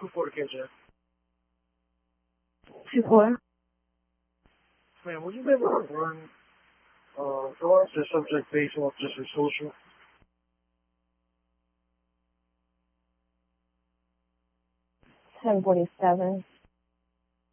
2-4 Kitchen. 2-4. Ma'am, would you be able to run to answer the subject based off just her social? 1047.